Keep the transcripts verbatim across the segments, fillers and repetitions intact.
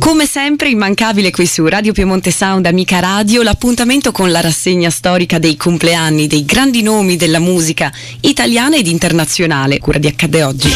Come sempre immancabile qui su Radio Piemonte Sound, Amica Radio, l'appuntamento con la rassegna storica dei compleanni dei grandi nomi della musica italiana ed internazionale, cura di Accade Oggi.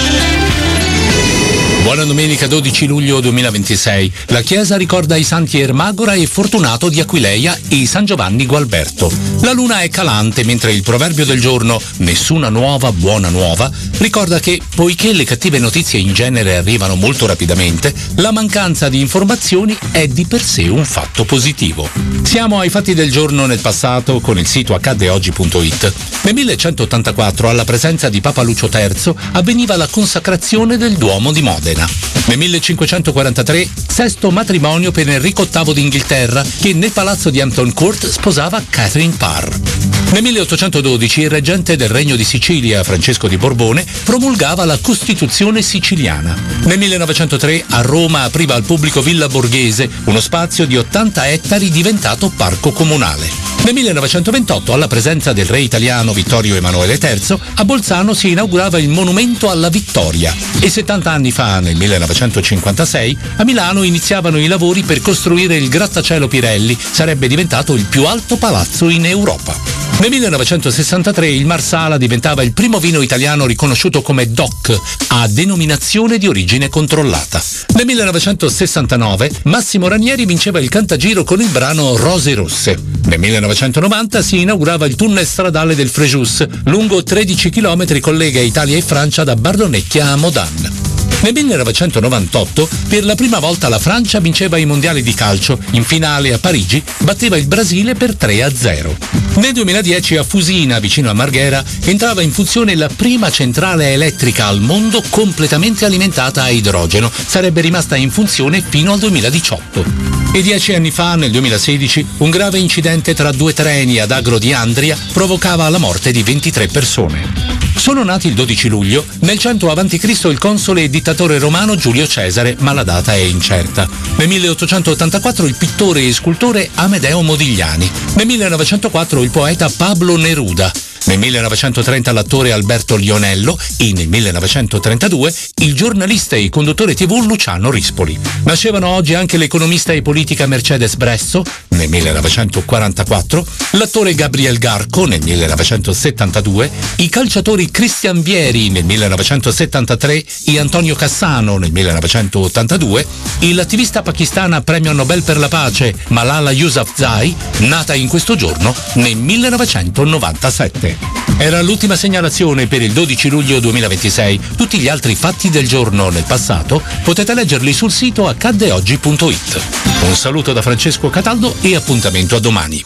Buona domenica dodici luglio duemilaventisei. La Chiesa ricorda i santi Ermagora e Fortunato di Aquileia e San Giovanni Gualberto. La luna è calante, mentre il proverbio del giorno, nessuna nuova buona nuova, ricorda che, poiché le cattive notizie in genere arrivano molto rapidamente, la mancanza di informazioni è di per sé un fatto positivo. Siamo ai fatti del giorno nel passato con il sito accade oggi punto it. Nel millecentottantaquattro, alla presenza di Papa Lucio terzo, avveniva la consacrazione del Duomo di Modena. Nel millecinquecentoquarantatré, sesto matrimonio per Enrico ottavo d'Inghilterra, che nel palazzo di Hampton Court sposava Catherine Parr. Nel milleottocentododici il reggente del Regno di Sicilia, Francesco di Borbone, promulgava la Costituzione siciliana. Nel millenovecentotre a Roma apriva al pubblico Villa Borghese, uno spazio di ottanta ettari diventato parco comunale. Nel millenovecentoventotto, alla presenza del re italiano Vittorio Emanuele terzo, a Bolzano si inaugurava il Monumento alla Vittoria. E settanta anni fa, nel millenovecentocinquantasei, a Milano iniziavano i lavori per costruire il grattacielo Pirelli, sarebbe diventato il più alto palazzo in Europa. Nel millenovecentosessantatré il Marsala diventava il primo vino italiano riconosciuto come D O C, a denominazione di origine controllata. Nel millenovecentosessantanove Massimo Ranieri vinceva il Cantagiro con il brano Rose Rosse. Nel millenovecentonovanta si inaugurava il tunnel stradale del Frejus, lungo tredici chilometri, collega Italia e Francia da Bardonecchia a Modane. Nel millenovecentonovantotto, per la prima volta la Francia vinceva i mondiali di calcio. In finale a Parigi batteva il Brasile per tre a zero. Nel duemiladieci a Fusina, vicino a Marghera, entrava in funzione la prima centrale elettrica al mondo completamente alimentata a idrogeno. Sarebbe rimasta in funzione fino al duemiladiciotto. E dieci anni fa, nel duemilasedici, un grave incidente tra due treni ad Agro di Andria provocava la morte di ventitré persone. Sono nati il dodici luglio, nel cento avanti Cristo il console e dittatore romano Giulio Cesare, ma la data è incerta. Nel milleottocentottantaquattro il pittore e scultore Amedeo Modigliani. Nel millenovecentoquattro il poeta Pablo Neruda. Nel millenovecentotrenta l'attore Alberto Lionello e nel millenovecentotrentadue il giornalista e conduttore tivù Luciano Rispoli. Nascevano oggi anche l'economista e politica Mercedes Bresso nel millenovecentoquarantaquattro, l'attore Gabriel Garco nel millenovecentosettantadue, i calciatori Christian Vieri nel millenovecentosettantatré e Antonio Cassano nel millenovecentottantadue, e l'attivista pakistana premio Nobel per la pace Malala Yousafzai, nata in questo giorno nel millenovecentonovantasette. Era l'ultima segnalazione per il dodici luglio duemilaventisei. Tutti gli altri fatti del giorno nel passato potete leggerli sul sito accade oggi punto it. Un saluto da Francesco Cataldo e appuntamento a domani.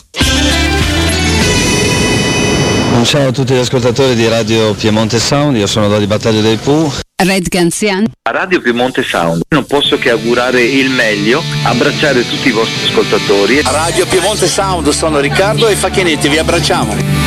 Ciao a tutti gli ascoltatori di Radio Piemonte Sound, io sono Dodi Battaglio dei Pooh. Red Ganzian. A Radio Piemonte Sound non posso che augurare il meglio, abbracciare tutti i vostri ascoltatori. A Radio Piemonte Sound sono Riccardo e Facchinetti, vi abbracciamo.